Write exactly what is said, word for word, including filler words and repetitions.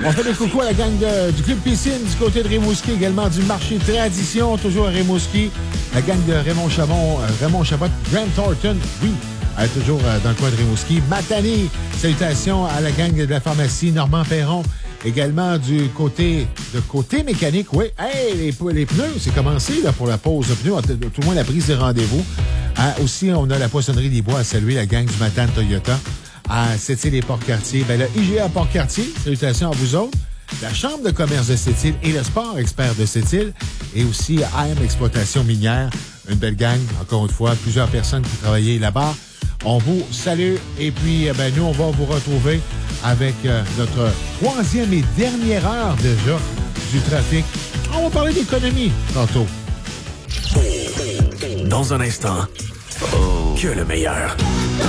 On fait des coucous à la gang de, du Club Piscine du côté de Rimouski, également du marché Tradition, toujours à Rimouski. La gang de Raymond Chabon, euh, Raymond Chabot, Grant Thornton, oui, euh, toujours euh, dans le coin de Rimouski. Matane, salutations à la gang de la pharmacie Normand Perron. Également du côté de côté mécanique, oui. Hey, les, les pneus, c'est commencé là, pour la pause de pneus, tout le moins la prise de rendez-vous. Hein, aussi, on a la poissonnerie des Bois à saluer, la gang du Matane Toyota. À Sept-Îles et Port-Cartier, ben, le I G A Port-Cartier, salutations à vous autres. La Chambre de commerce de Sept-Îles et le Sport Expert de Sept-Îles. Et aussi A M Exploitation Minière. Une belle gang, encore une fois, plusieurs personnes qui travaillaient là-bas. On vous salue et puis ben, nous, on va vous retrouver avec euh, notre troisième et dernière heure déjà du trafic. On va parler d'économie tantôt. Dans un instant, oh. que le meilleur.